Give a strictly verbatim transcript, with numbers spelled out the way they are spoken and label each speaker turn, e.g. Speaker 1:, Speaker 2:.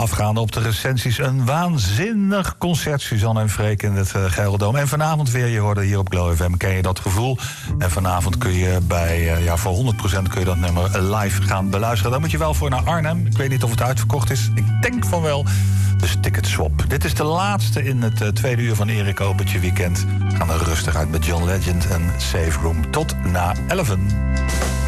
Speaker 1: Voorafgaande op de recensies een waanzinnig concert. Suzanne en Freek in het uh, Gelderdoom. En vanavond weer, je hoorde hier op Glow F M, ken je dat gevoel. En vanavond kun je bij, uh, ja, voor honderd procent kun je dat nummer live gaan beluisteren. Daar moet je wel voor naar Arnhem. Ik weet niet of het uitverkocht is. Ik denk van wel. Dus Ticketswap. Dit is de laatste in het uh, tweede uur van Erik Opentje Weekend. We gaan er rustig uit met John Legend en Safe Room. Tot na elfen.